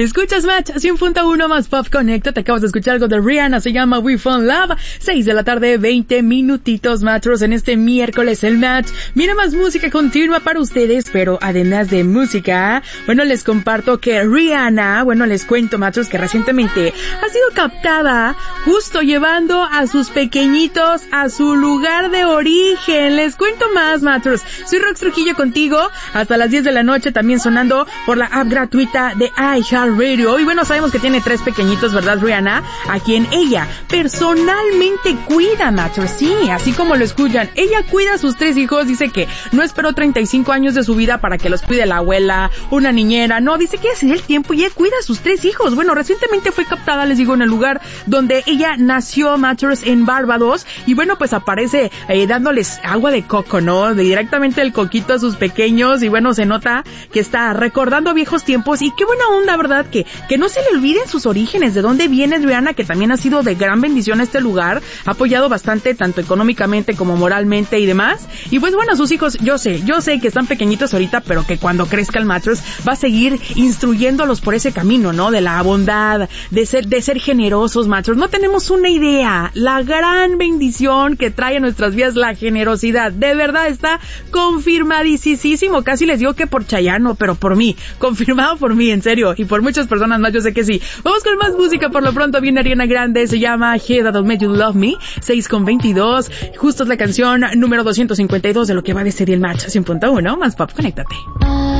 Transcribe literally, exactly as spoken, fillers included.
Escuchas Match cien punto uno más Pop Connecta. Te acabas de escuchar algo de Rihanna, se llama We Found Love. seis de la tarde, veinte minutitos, matros, en este miércoles el Match. Mira, más música continua para ustedes, pero además de música, bueno, les comparto que Rihanna, bueno, les cuento, matros, que recientemente ha sido captada justo llevando a sus pequeñitos a su lugar de origen. Les cuento más, matros. Soy Rox Trujillo contigo hasta las diez de la noche, también sonando por la app gratuita de iHeartRadio. Y bueno, sabemos que tiene tres pequeñitos, ¿verdad, Rihanna? A quien ella personalmente cuida, matros. Sí, así como lo escuchan. Ella cuida a sus tres hijos. Dice que no esperó treinta y cinco años de su vida para que los cuide la abuela, una niñera. No, dice que ella se da el tiempo y ella cuida a sus tres hijos. Bueno, recientemente fue captada, les digo, en el lugar donde ella nació, matros, en Barbados. Y bueno, pues aparece eh, dándoles agua de coco, ¿no? De directamente el coquito a sus pequeños. Y bueno, se nota que está recordando viejos tiempos. Y qué buena onda, ¿verdad? Que, que no se le olviden sus orígenes, de dónde viene Rihanna, que también ha sido de gran bendición a este lugar. Ha apoyado bastante, tanto económicamente como moralmente y demás. Y pues bueno, sus hijos, yo sé, yo sé que están pequeñitos ahorita, pero que cuando crezca el matros va a seguir instruyéndolos por ese camino, ¿no? De la bondad, de ser, de ser generosos, matros. No tenemos una idea, la gran bendición que trae a nuestras vidas la generosidad. De verdad está confirmadísimo. Casi les digo que por Chayano, pero por mí. Confirmado por mí, en serio. Y por muchas personas más, yo sé que sí. Vamos con más música. Por lo pronto viene Ariana Grande, se llama He That Made You Love Me, seis con veintidós. Justo es la canción número doscientos cincuenta y dos de lo que va de ser el Match cien punto uno más Pop, conéctate.